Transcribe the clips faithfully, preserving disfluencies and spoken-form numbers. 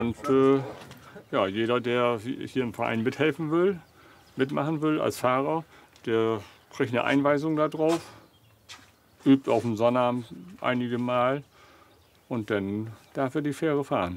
Und äh, ja, jeder, der hier im Verein mithelfen will, mitmachen will als Fahrer, der kriegt eine Einweisung da drauf, übt auf dem Sonnabend einige Mal und dann darf er die Fähre fahren.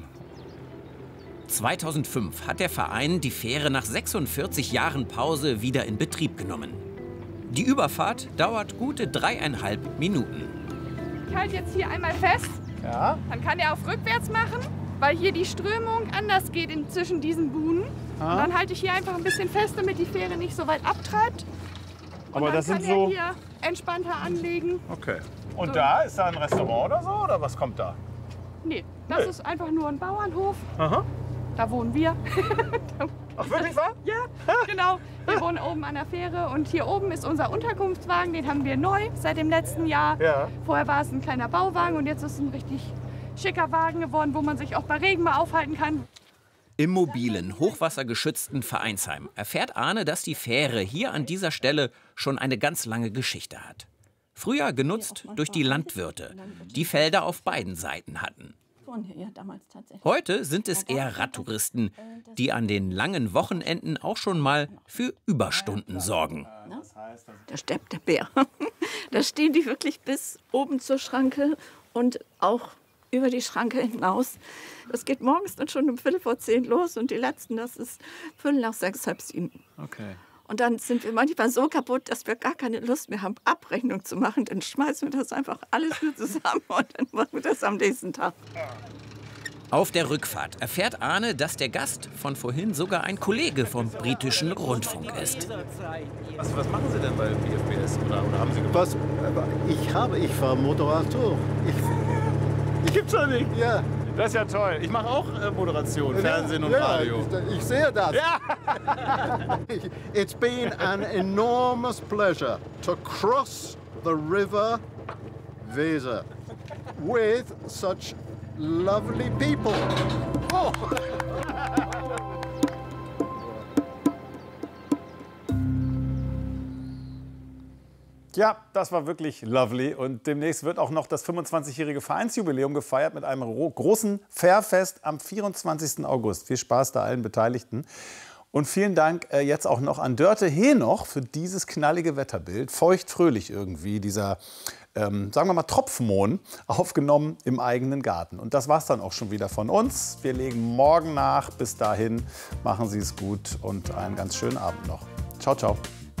zweitausendfünf hat der Verein die Fähre nach sechsundvierzig Jahren Pause wieder in Betrieb genommen. Die Überfahrt dauert gute dreieinhalb Minuten. Ich halte jetzt hier einmal fest, Ja. dann kann er auf rückwärts machen, weil hier die Strömung anders geht in, zwischen diesen Buhnen. Und dann halte ich hier einfach ein bisschen fest, damit die Fähre nicht so weit abtreibt. Und Aber dann das kann sind er so. hier entspannter anlegen. Okay. Und da ist da ein Restaurant oder so? Oder was kommt da? Nee, das Nee. ist einfach nur ein Bauernhof. Aha. Da wohnen wir. Ach, wirklich wahr? Ja, genau. Wir wohnen oben an der Fähre und hier oben ist unser Unterkunftswagen. Den haben wir neu seit dem letzten Jahr. Ja. Vorher war es ein kleiner Bauwagen und jetzt ist es ein richtig schicker Wagen geworden, wo man sich auch bei Regen mal aufhalten kann. Im mobilen, hochwassergeschützten Vereinsheim erfährt Arne, dass die Fähre hier an dieser Stelle schon eine ganz lange Geschichte hat. Früher genutzt durch die Landwirte, die Felder auf beiden Seiten hatten. Heute sind es eher Radtouristen, die an den langen Wochenenden auch schon mal für Überstunden sorgen. Da steppt der Bär. Da stehen die wirklich bis oben zur Schranke und auch über die Schranke hinaus. Das geht morgens dann schon um Viertel vor zehn los und die letzten, das ist Viertel nach sechs, halb sieben. Okay. Und dann sind wir manchmal so kaputt, dass wir gar keine Lust mehr haben, Abrechnung zu machen. Dann schmeißen wir das einfach alles nur zusammen und dann machen wir das am nächsten Tag. Auf der Rückfahrt erfährt Arne, dass der Gast von vorhin sogar ein Kollege vom britischen Rundfunk ist. Was, was machen Sie denn bei B F B S? Oder, oder haben Sie gemacht? Was? Ich habe, ich fahre Motorrad hoch. Ich, Gibt's doch nicht. ja. Das ist ja toll. Ich mache auch äh, Moderation, Fernsehen und ja, Radio. Ich, ich sehe das. Ja. It's been an enormous pleasure to cross the river Weser with such lovely people. Oh. Ja, das war wirklich lovely. Und demnächst wird auch noch das fünfundzwanzigjährige Vereinsjubiläum gefeiert mit einem großen Fährfest am vierundzwanzigsten August. Viel Spaß da allen Beteiligten. Und vielen Dank äh, jetzt auch noch an Dörte Henoch für dieses knallige Wetterbild. Feucht-fröhlich irgendwie, dieser, ähm, sagen wir mal, Tropfmohn, aufgenommen im eigenen Garten. Und das war's dann auch schon wieder von uns. Wir legen morgen nach. Bis dahin, machen Sie es gut und einen ganz schönen Abend noch. Ciao, ciao.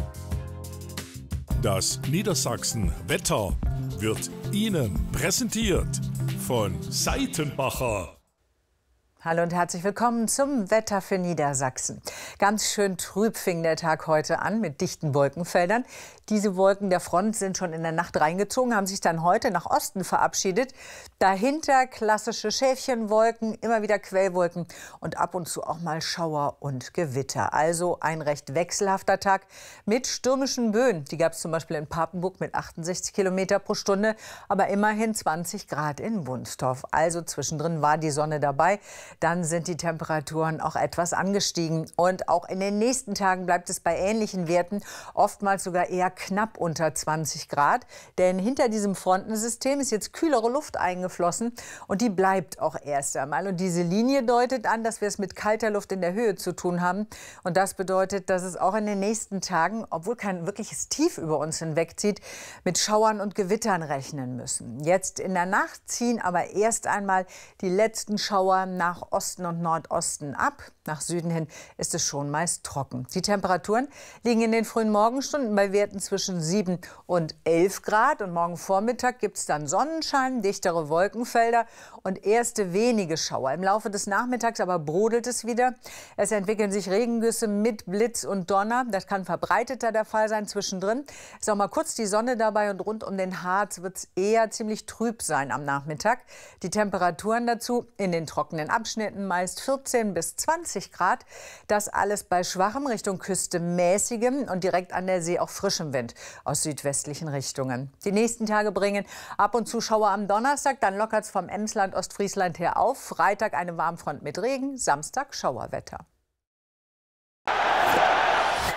Das Niedersachsen Wetter wird Ihnen präsentiert von Seitenbacher. Hallo und herzlich willkommen zum Wetter für Niedersachsen. Ganz schön trüb fing der Tag heute an mit dichten Wolkenfeldern. Diese Wolken der Front sind schon in der Nacht reingezogen, haben sich dann heute nach Osten verabschiedet. Dahinter klassische Schäfchenwolken, immer wieder Quellwolken und ab und zu auch mal Schauer und Gewitter. Also ein recht wechselhafter Tag mit stürmischen Böen. Die gab es zum Beispiel in Papenburg mit achtundsechzig Kilometer pro Stunde, aber immerhin zwanzig Grad in Wunstorf. Also zwischendrin war die Sonne dabei. Dann sind die Temperaturen auch etwas angestiegen. Und auch in den nächsten Tagen bleibt es bei ähnlichen Werten, oftmals sogar eher knapp unter zwanzig Grad. Denn hinter diesem Frontensystem ist jetzt kühlere Luft eingeflossen und die bleibt auch erst einmal. Und diese Linie deutet an, dass wir es mit kalter Luft in der Höhe zu tun haben. Und das bedeutet, dass es auch in den nächsten Tagen, obwohl kein wirkliches Tief über uns hinwegzieht, mit Schauern und Gewittern rechnen müssen. Jetzt in der Nacht ziehen aber erst einmal die letzten Schauer nach Osten und Nordosten ab. Nach Süden hin ist es schon meist trocken. Die Temperaturen liegen in den frühen Morgenstunden bei Werten zwischen sieben und elf Grad. Und morgen Vormittag gibt es dann Sonnenschein, dichtere Wolkenfelder und erste wenige Schauer. Im Laufe des Nachmittags aber brodelt es wieder. Es entwickeln sich Regengüsse mit Blitz und Donner. Das kann verbreiteter der Fall sein zwischendrin. Ist auch mal kurz die Sonne dabei und rund um den Harz wird es eher ziemlich trüb sein am Nachmittag. Die Temperaturen dazu in den trockenen Abschnitten meist vierzehn bis zwanzig Grad. Das alles bei schwachem, Richtung Küste mäßigem und direkt an der See auch frischem Wind aus südwestlichen Richtungen. Die nächsten Tage bringen ab und zu Schauer am Donnerstag, dann lockert es vom Emsland, Ostfriesland her auf. Freitag eine Warmfront mit Regen, Samstag Schauerwetter.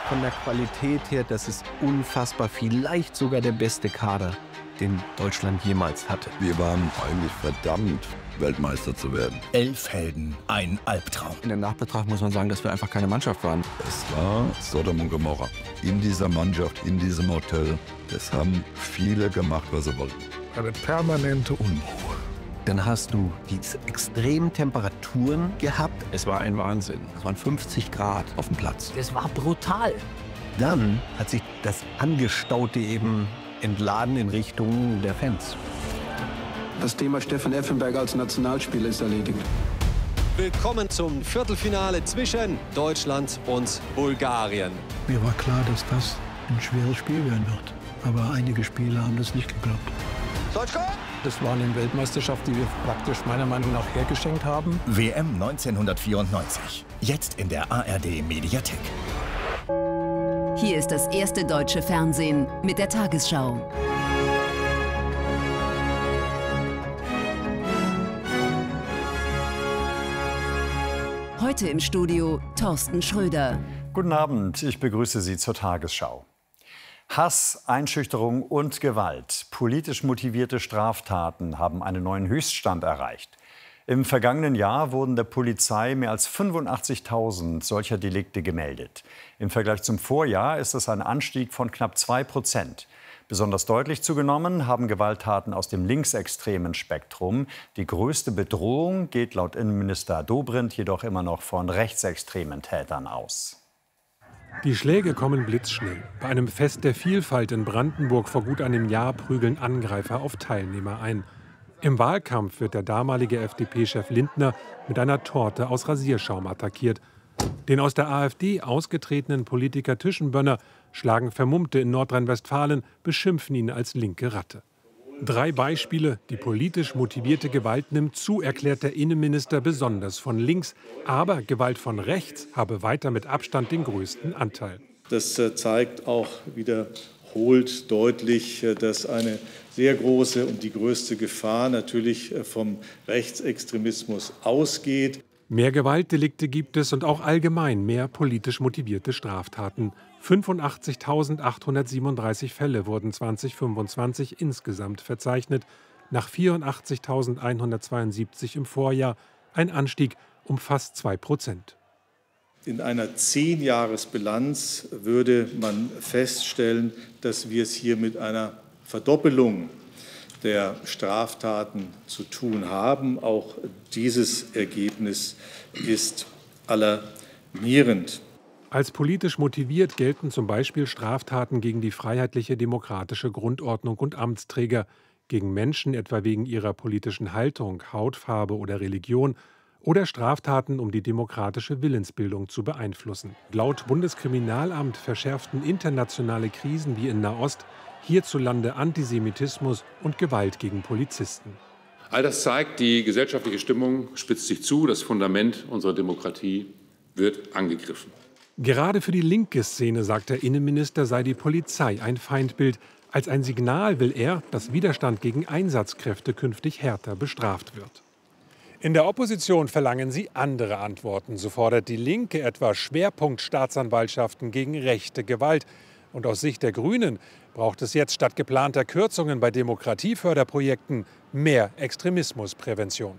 Von der Qualität her, das ist unfassbar, vielleicht sogar der beste Kader, den Deutschland jemals hatte. Wir waren eigentlich verdammt, Weltmeister zu werden. Elf Helden, ein Albtraum. In der Nachbetrachtung muss man sagen, dass wir einfach keine Mannschaft waren. Es war Sodom und Gomorra. In dieser Mannschaft, in diesem Hotel, das haben viele gemacht, was sie wollten. Eine permanente Unruhe. Dann hast du diese extremen Temperaturen gehabt. Es war ein Wahnsinn. Es waren fünfzig Grad auf dem Platz. Das war brutal. Dann hat sich das Angestaute eben entladen in Richtung der Fans. Das Thema Steffen Effenberg als Nationalspieler ist erledigt. Willkommen zum Viertelfinale zwischen Deutschland und Bulgarien. Mir war klar, dass das ein schweres Spiel werden wird. Aber einige Spieler haben das nicht geglaubt. Das war eine Weltmeisterschaft, die wir praktisch meiner Meinung nach hergeschenkt haben. W M neunzehnhundertvierundneunzig. Jetzt in der A R D-Mediathek. Hier ist das erste deutsche Fernsehen mit der Tagesschau. Heute im Studio Thorsten Schröder. Guten Abend, ich begrüße Sie zur Tagesschau. Hass, Einschüchterung und Gewalt, politisch motivierte Straftaten haben einen neuen Höchststand erreicht. Im vergangenen Jahr wurden der Polizei mehr als fünfundachtzigtausend solcher Delikte gemeldet. Im Vergleich zum Vorjahr ist es ein Anstieg von knapp zwei Prozent. Besonders deutlich zugenommen haben Gewalttaten aus dem linksextremen Spektrum. Die größte Bedrohung geht laut Innenminister Dobrindt jedoch immer noch von rechtsextremen Tätern aus. Die Schläge kommen blitzschnell. Bei einem Fest der Vielfalt in Brandenburg vor gut einem Jahr prügeln Angreifer auf Teilnehmer ein. Im Wahlkampf wird der damalige F D P-Chef Lindner mit einer Torte aus Rasierschaum attackiert. Den aus der AfD ausgetretenen Politiker Tischenbönner schlagen Vermummte in Nordrhein-Westfalen, beschimpfen ihn als linke Ratte. Drei Beispiele: Die politisch motivierte Gewalt nimmt zu, erklärt der Innenminister, besonders von links. Aber Gewalt von rechts habe weiter mit Abstand den größten Anteil. Das zeigt auch wiederholt deutlich, dass eine sehr große und die größte Gefahr natürlich vom Rechtsextremismus ausgeht. Mehr Gewaltdelikte gibt es und auch allgemein mehr politisch motivierte Straftaten. fünfundachtzigtausendachthundertsiebenunddreißig Fälle wurden zweitausendfünfundzwanzig insgesamt verzeichnet, nach vierundachtzigtausendeinhundertzweiundsiebzig im Vorjahr, ein Anstieg um fast zwei Prozent. In einer Zehnjahresbilanz würde man feststellen, dass wir es hier mit einer Verdoppelung der Straftaten zu tun haben. Auch dieses Ergebnis ist alarmierend. Als politisch motiviert gelten zum Beispiel Straftaten gegen die freiheitliche demokratische Grundordnung und Amtsträger, gegen Menschen etwa wegen ihrer politischen Haltung, Hautfarbe oder Religion oder Straftaten, um die demokratische Willensbildung zu beeinflussen. Laut Bundeskriminalamt verschärften internationale Krisen wie in Nahost hierzulande Antisemitismus und Gewalt gegen Polizisten. All das zeigt, die gesellschaftliche Stimmung spitzt sich zu, das Fundament unserer Demokratie wird angegriffen. Gerade für die linke Szene, sagt der Innenminister, sei die Polizei ein Feindbild. Als ein Signal will er, dass Widerstand gegen Einsatzkräfte künftig härter bestraft wird. In der Opposition verlangen sie andere Antworten. So fordert die Linke etwa Schwerpunktstaatsanwaltschaften gegen rechte Gewalt. Und aus Sicht der Grünen braucht es jetzt statt geplanter Kürzungen bei Demokratieförderprojekten mehr Extremismusprävention.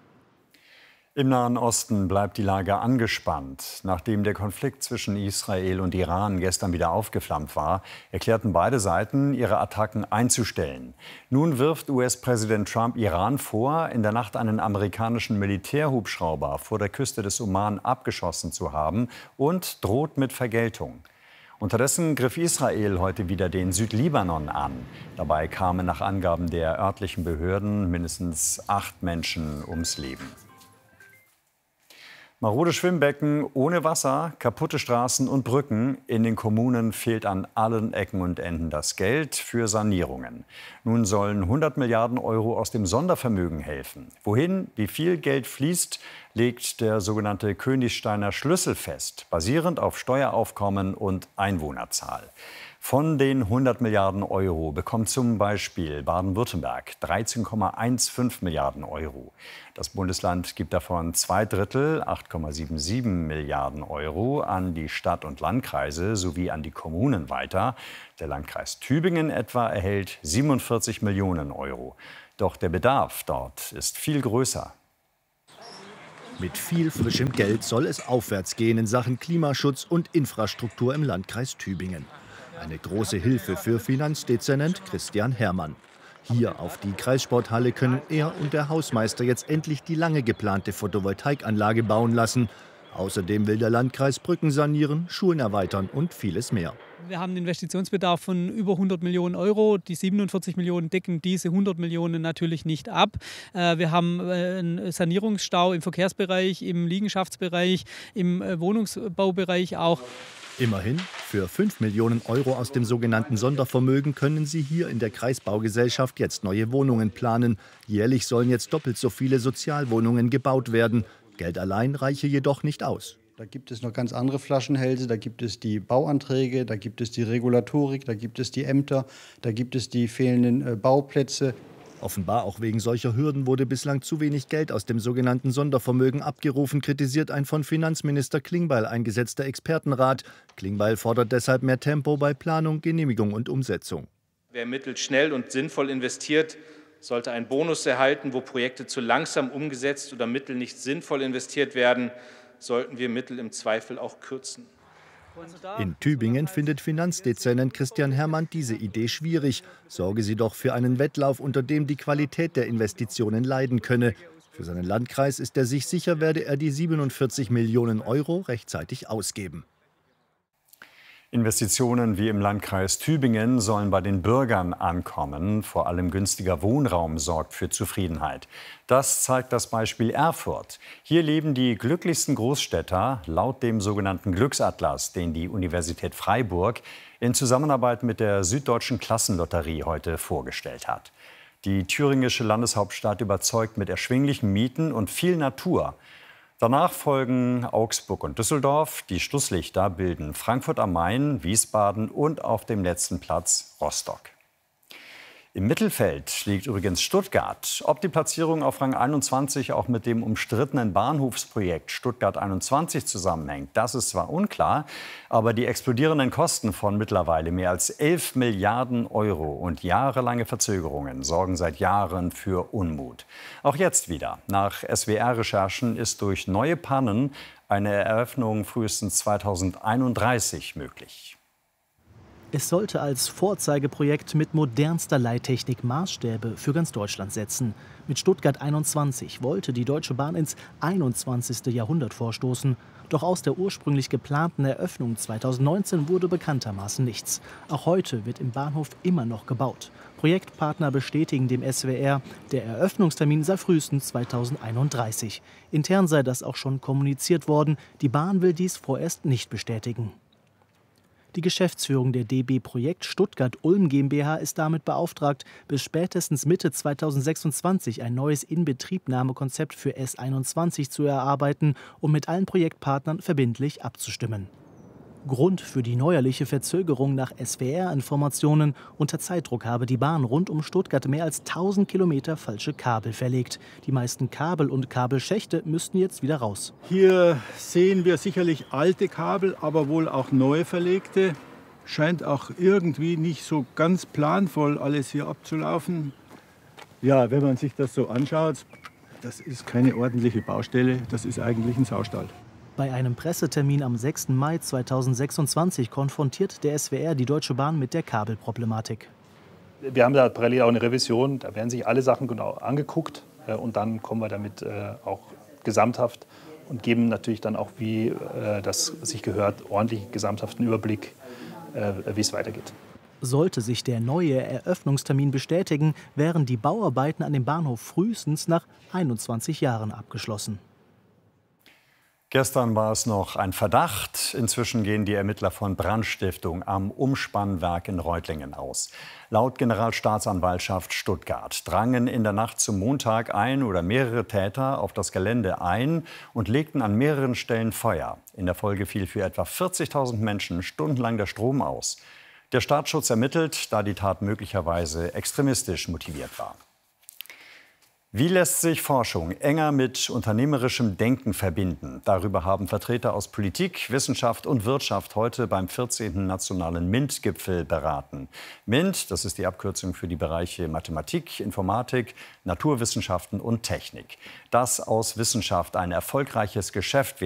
Im Nahen Osten bleibt die Lage angespannt. Nachdem der Konflikt zwischen Israel und Iran gestern wieder aufgeflammt war, erklärten beide Seiten, ihre Attacken einzustellen. Nun wirft U S-Präsident Trump Iran vor, in der Nacht einen amerikanischen Militärhubschrauber vor der Küste des Oman abgeschossen zu haben und droht mit Vergeltung. Unterdessen griff Israel heute wieder den Südlibanon an. Dabei kamen nach Angaben der örtlichen Behörden mindestens acht Menschen ums Leben. Marode Schwimmbecken ohne Wasser, kaputte Straßen und Brücken. In den Kommunen fehlt an allen Ecken und Enden das Geld für Sanierungen. Nun sollen hundert Milliarden Euro aus dem Sondervermögen helfen. Wohin, wie viel Geld fließt, legt der sogenannte Königsteiner Schlüssel fest, basierend auf Steueraufkommen und Einwohnerzahl. Von den hundert Milliarden Euro bekommt zum Beispiel Baden-Württemberg dreizehn Komma fünfzehn Milliarden Euro. Das Bundesland gibt davon zwei Drittel, acht Komma siebenundsiebzig Milliarden Euro, an die Stadt- und Landkreise sowie an die Kommunen weiter. Der Landkreis Tübingen etwa erhält siebenundvierzig Millionen Euro. Doch der Bedarf dort ist viel größer. Mit viel frischem Geld soll es aufwärts gehen in Sachen Klimaschutz und Infrastruktur im Landkreis Tübingen. Eine große Hilfe für Finanzdezernent Christian Herrmann. Hier auf die Kreissporthalle können er und der Hausmeister jetzt endlich die lange geplante Photovoltaikanlage bauen lassen. Außerdem will der Landkreis Brücken sanieren, Schulen erweitern und vieles mehr. Wir haben einen Investitionsbedarf von über hundert Millionen Euro. Die siebenundvierzig Millionen decken diese hundert Millionen natürlich nicht ab. Wir haben einen Sanierungsstau im Verkehrsbereich, im Liegenschaftsbereich, im Wohnungsbaubereich auch. Immerhin, für fünf Millionen Euro aus dem sogenannten Sondervermögen können Sie hier in der Kreisbaugesellschaft jetzt neue Wohnungen planen. Jährlich sollen jetzt doppelt so viele Sozialwohnungen gebaut werden. Geld allein reiche jedoch nicht aus. Da gibt es noch ganz andere Flaschenhälse, da gibt es die Bauanträge, da gibt es die Regulatorik, da gibt es die Ämter, da gibt es die fehlenden äh, Bauplätze. Offenbar auch wegen solcher Hürden wurde bislang zu wenig Geld aus dem sogenannten Sondervermögen abgerufen, kritisiert ein von Finanzminister Klingbeil eingesetzter Expertenrat. Klingbeil fordert deshalb mehr Tempo bei Planung, Genehmigung und Umsetzung. Wer Mittel schnell und sinnvoll investiert, sollte einen Bonus erhalten. Wo Projekte zu langsam umgesetzt oder Mittel nicht sinnvoll investiert werden, sollten wir Mittel im Zweifel auch kürzen. In Tübingen findet Finanzdezernent Christian Herrmann diese Idee schwierig. Sorge sie doch für einen Wettlauf, unter dem die Qualität der Investitionen leiden könne. Für seinen Landkreis ist er sich sicher, werde er die siebenundvierzig Millionen Euro rechtzeitig ausgeben. Investitionen wie im Landkreis Tübingen sollen bei den Bürgern ankommen. Vor allem günstiger Wohnraum sorgt für Zufriedenheit. Das zeigt das Beispiel Erfurt. Hier leben die glücklichsten Großstädter laut dem sogenannten Glücksatlas, den die Universität Freiburg in Zusammenarbeit mit der Süddeutschen Klassenlotterie heute vorgestellt hat. Die thüringische Landeshauptstadt überzeugt mit erschwinglichen Mieten und viel Natur. Danach folgen Augsburg und Düsseldorf. Die Schlusslichter bilden Frankfurt am Main, Wiesbaden und auf dem letzten Platz Rostock. Im Mittelfeld liegt übrigens Stuttgart. Ob die Platzierung auf Rang einundzwanzig auch mit dem umstrittenen Bahnhofsprojekt Stuttgart einundzwanzig zusammenhängt, das ist zwar unklar, aber die explodierenden Kosten von mittlerweile mehr als elf Milliarden Euro und jahrelange Verzögerungen sorgen seit Jahren für Unmut. Auch jetzt wieder. Nach S W R-Recherchen ist durch neue Pannen eine Eröffnung frühestens zweitausendeinunddreißig möglich. Es sollte als Vorzeigeprojekt mit modernster Leittechnik Maßstäbe für ganz Deutschland setzen. Mit Stuttgart einundzwanzig wollte die Deutsche Bahn ins einundzwanzigste Jahrhundert vorstoßen. Doch aus der ursprünglich geplanten Eröffnung zweitausendneunzehn wurde bekanntermaßen nichts. Auch heute wird im Bahnhof immer noch gebaut. Projektpartner bestätigen dem S W R, der Eröffnungstermin sei frühestens zweitausendeinunddreißig. Intern sei das auch schon kommuniziert worden. Die Bahn will dies vorerst nicht bestätigen. Die Geschäftsführung der D B Projekt Stuttgart-Ulm GmbH ist damit beauftragt, bis spätestens Mitte zweitausendsechsundzwanzig ein neues Inbetriebnahmekonzept für S einundzwanzig zu erarbeiten und mit allen Projektpartnern verbindlich abzustimmen. Grund für die neuerliche Verzögerung nach S W R-Informationen: unter Zeitdruck habe die Bahn rund um Stuttgart mehr als tausend Kilometer falsche Kabel verlegt. Die meisten Kabel und Kabelschächte müssten jetzt wieder raus. Hier sehen wir sicherlich alte Kabel, aber wohl auch neu verlegte. Scheint auch irgendwie nicht so ganz planvoll alles hier abzulaufen. Ja, wenn man sich das so anschaut, das ist keine ordentliche Baustelle, das ist eigentlich ein Saustall. Bei einem Pressetermin am sechsten Mai zweitausendsechsundzwanzig konfrontiert der S W R die Deutsche Bahn mit der Kabelproblematik. Wir haben da parallel auch eine Revision, da werden sich alle Sachen genau angeguckt und dann kommen wir damit auch gesamthaft und geben natürlich dann auch, wie das sich gehört, ordentlich gesamthaften Überblick, wie es weitergeht. Sollte sich der neue Eröffnungstermin bestätigen, wären die Bauarbeiten an dem Bahnhof frühestens nach einundzwanzig Jahren abgeschlossen. Gestern war es noch ein Verdacht. Inzwischen gehen die Ermittler von Brandstiftung am Umspannwerk in Reutlingen aus. Laut Generalstaatsanwaltschaft Stuttgart drangen in der Nacht zum Montag ein oder mehrere Täter auf das Gelände ein und legten an mehreren Stellen Feuer. In der Folge fiel für etwa vierzigtausend Menschen stundenlang der Strom aus. Der Staatsschutz ermittelt, da die Tat möglicherweise extremistisch motiviert war. Wie lässt sich Forschung enger mit unternehmerischem Denken verbinden? Darüber haben Vertreter aus Politik, Wissenschaft und Wirtschaft heute beim vierzehnten Nationalen MINT-Gipfel beraten. MINT, das ist die Abkürzung für die Bereiche Mathematik, Informatik, Naturwissenschaften und Technik. Dass aus Wissenschaft ein erfolgreiches Geschäft wird,